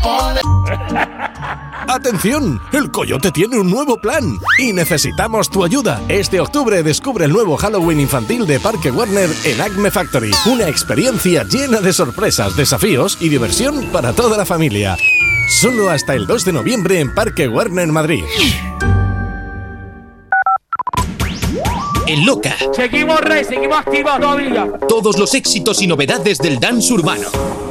¡Atención! ¡El Coyote tiene un nuevo plan! ¡Y necesitamos tu ayuda! Este octubre descubre el nuevo Halloween infantil de Parque Warner en Acme Factory. Una experiencia llena de sorpresas, desafíos y diversión para toda la familia. Solo hasta el 2 de noviembre en Parque Warner Madrid. En Loca. Seguimos activos todavía. Todos los éxitos y novedades del dance urbano.